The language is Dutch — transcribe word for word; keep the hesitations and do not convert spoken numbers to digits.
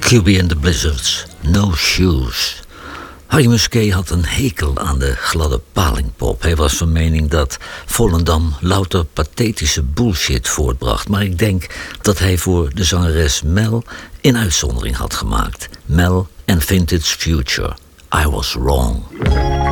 Q B and the Blizzards, No Shoes. Harry Musquet had een hekel aan de gladde palingpop. Hij was van mening dat Volendam louter pathetische bullshit voortbracht. Maar ik denk dat hij voor de zangeres Mel een uitzondering had gemaakt. Mel and Vintage Future. I was wrong.